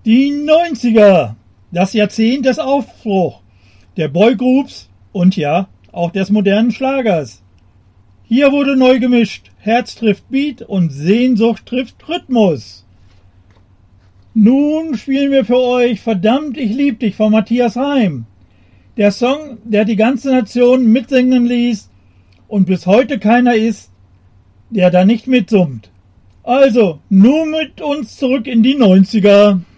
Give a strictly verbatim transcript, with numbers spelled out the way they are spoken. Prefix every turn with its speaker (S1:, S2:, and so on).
S1: Die neunziger, das Jahrzehnt des Aufbruchs, der Boygroups und ja, auch des modernen Schlagers. Hier wurde neu gemischt, Herz trifft Beat und Sehnsucht trifft Rhythmus. Nun spielen wir für euch Verdammt, ich lieb dich von Matthias Reim. Der Song, der die ganze Nation mitsingen ließ und bis heute keiner ist, der da nicht mitsummt. Also, nur mit uns zurück in die neunziger.